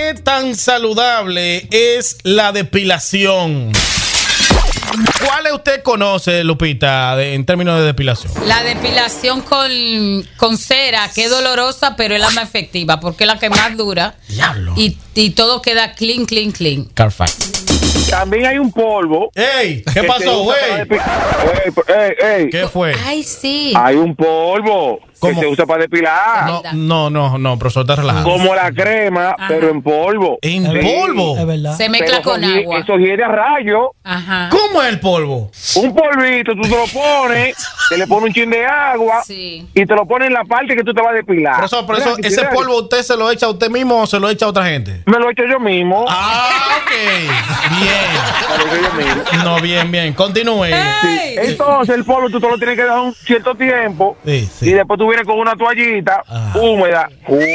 ¿Qué tan saludable es la depilación? ¿Cuáles usted conoce, Lupita, en términos de depilación? La depilación con cera, que es dolorosa, pero es la más efectiva, porque es la que más dura. Diablo. Y todo queda clean. Carfax. También hay un polvo. ¡Ey! ¿Qué pasó, güey? Ey. ¿Qué fue? Ay, sí. Hay un polvo ¿Cómo? que se usa para depilar. No, profesor, está relajado. Como la crema, Ajá. pero en polvo. ¿En Sí. polvo? Es verdad. Se mezcla con agua. Eso hiere a rayo. Ajá. ¿Cómo es el polvo? Un polvito, tú te lo pones, te le pones un chin de agua Sí. y te lo pones en la parte que tú te vas a depilar. Por eso, ese Mira, polvo, ¿usted se lo echa a usted mismo o se lo echa a otra gente? me lo he hecho yo mismo. Ah, ok. Me lo he hecho yo mismo. Bien. No, bien. Continúe. ¡Ey! Entonces el polvo tú te lo tienes que dejar un cierto tiempo Sí. y después tú vienes con una toallita húmeda,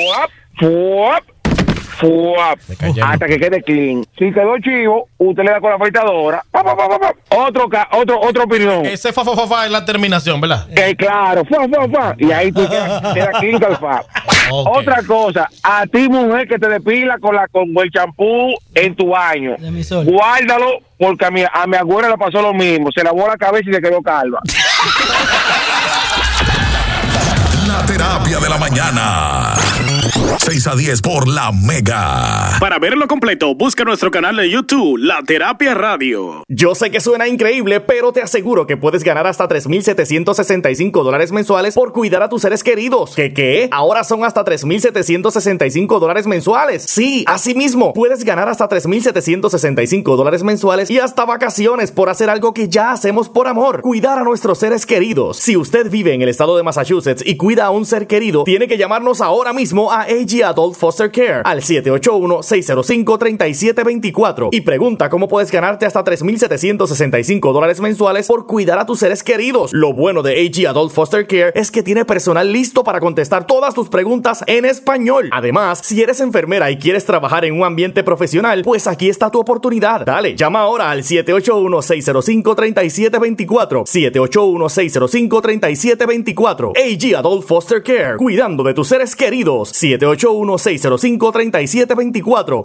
fuap, Se cayeron. hasta que quede clean. Si quedó chivo, usted le da con la afeitadora. Pa. Otro opinión. Ese fa es la terminación, ¿verdad? Claro, fa. Y ahí tú queda clean con el fa. Ok. Otra cosa, a ti mujer que te depila con el champú en tu baño, De mi sol. guárdalo porque a mi abuela le pasó lo mismo, se lavó la cabeza y se quedó calva. La terapia de la mañana. 6 a 10 por la Mega. Para verlo completo, busca nuestro canal de YouTube, La Terapia Radio. Yo sé que suena increíble, pero te aseguro que puedes ganar hasta $3,765 mensuales por cuidar a tus seres queridos. ¿Qué? Ahora son hasta $3,765 mensuales. Sí, así mismo, puedes ganar hasta $3,765 mensuales y hasta vacaciones por hacer algo que ya hacemos por amor: cuidar a nuestros seres queridos. Si usted vive en el estado de Massachusetts y cuida a un ser querido, tiene que llamarnos ahora mismo a AG Adult Foster Care al 781-605-3724 y pregunta cómo puedes ganarte hasta $3,765 mensuales por cuidar a tus seres queridos. Lo bueno de AG Adult Foster Care es que tiene personal listo para contestar todas tus preguntas en español. Además, si eres enfermera y quieres trabajar en un ambiente profesional, pues aquí está tu oportunidad. Dale, llama ahora al 781-605-3724. 781-605-3724. AG Adult Foster Care, cuidando de tus seres queridos. 781-605-3724.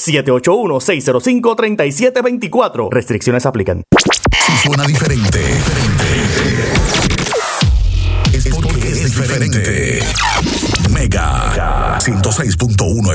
781-605-3724. Restricciones aplican. Si suena diferente, es porque es diferente. Mega 106.1